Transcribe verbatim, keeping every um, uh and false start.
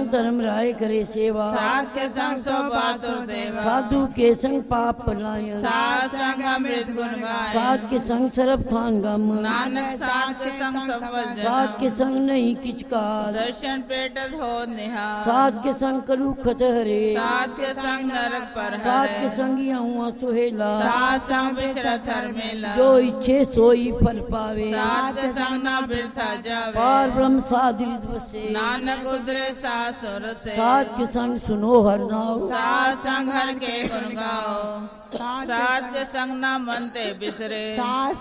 संग धर्म राय करे सेवा, साध के संग सो बासुर देवा, साधु के संग पाप पलाय, साध संग अमृत गुण गाय, साध के संग सरब खान गम, नानक साध के संग सफल जन्म, साध के संग नहीं किच काल, दर्शन पेटत हो निहाल, साध के संग करू खत हरे, साध के संग नरक पर साध हरे, के संग यहाँ सुहेला, साध संग विचरत हर मेला, जो इच्छे सोई फल पावे, साध के संग न बिरथा जावे, पार ब्रह्म साध रिज बसे, नानक उतरे साध सुर से, साध के संग सुनो हर नाव, साध संग हर के गुण गाओ, साध के संग न मनते बिसरे,